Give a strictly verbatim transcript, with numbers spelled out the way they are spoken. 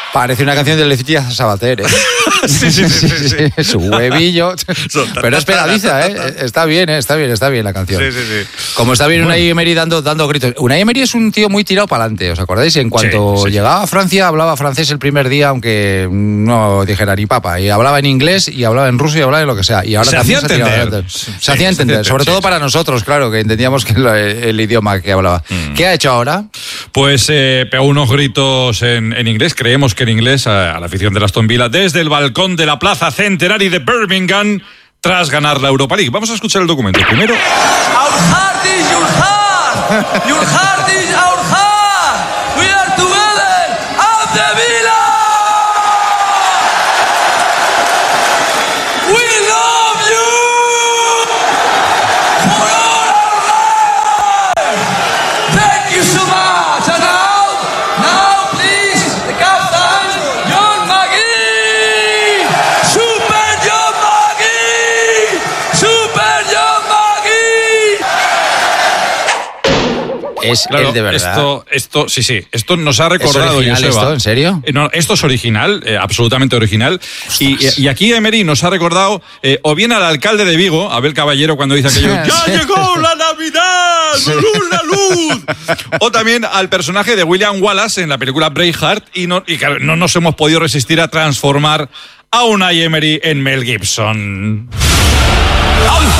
Parece una canción de Leticia Sabater, ¿eh? sí, sí, sí, sí, sí. Su huevillo. Pero es pegadiza, ¿eh? Está bien, ¿eh? Está bien, está bien la canción. Sí, sí, sí. Como está bien Unai Emery dando, dando gritos. Unai Emery es un tío muy tirado para adelante, ¿os acordáis? En cuanto sí, sí, llegaba a Francia, hablaba francés el primer día, aunque no dijera ni papa. Y hablaba en inglés, y hablaba en ruso, y hablaba en lo que sea. Y ahora se también hacía se entender. entender. Sí, se hacía entender, sí, sobre sí, todo sí. para nosotros, claro, que entendíamos que el, el idioma que hablaba. Mm. ¿Qué ha hecho ahora? Pues eh, pegó unos gritos en, en inglés, creemos que en inglés, a, a la afición de Aston Villa, desde el balcón de la Plaza Centenary de Birmingham, tras ganar la Europa League. Vamos a escuchar el documento primero. Our heart is your heart. Your heart is our heart. We are together. Aston Villa. We love you. For all our life. Thank you so much. And now, now please, the captain, John McGee. Super John McGee. Super John McGee. Es Claro, el de verdad. Esto, esto, sí, sí, esto nos ha recordado. ¿Es original Joseba. esto? ¿En serio? Eh, no, esto es original, eh, absolutamente original. Y, y aquí Emery nos ha recordado eh, o bien al alcalde de Vigo, Abel Caballero, cuando dice aquello, ¡ya Sí. llegó la Navidad! Sí. ¡La luz! O también al personaje de William Wallace en la película Braveheart, y no, y claro, no nos hemos podido resistir a transformar a Unai Emery en Mel Gibson. Our